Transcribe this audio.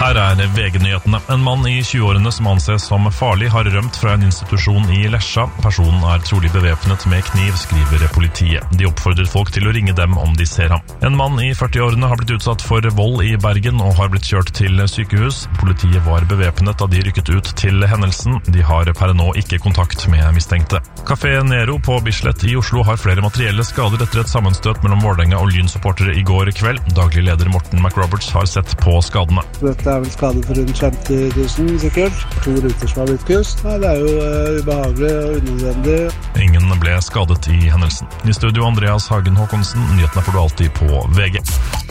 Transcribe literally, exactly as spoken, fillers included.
Her er V G-nyhetene. En mann i tjueårene som anses som farlig har rømt fra en institusjon i Lesja. Personen er trolig bevæpnet med kniv, skriver politiet. De oppfordrer folk til å ringe dem om de ser ham. En mann i førtiårene har blitt utsatt for vold i Bergen og har blitt kjørt til sykehus. Politiet var bevæpnet da de rykket ut til hendelsen. De har per nå ikke kontakt med mistenkte. Café Nero på Bislett i Oslo har flere materielle skader etter et sammenstøt mellom Vålerenga og Lyn-supportere i går kveld. Daglig leder Morten McRoberts har sett på skadene. Dette er vel skadet for rundt femti tusen sikkert. To ruter som har blitt kust. Nei, det er jo uh, ubehagelig og unødvendig. Ingen ble skadet i hendelsen. I studio Andreas Hagen Håkonsen. Nyhetene får du alltid på V G.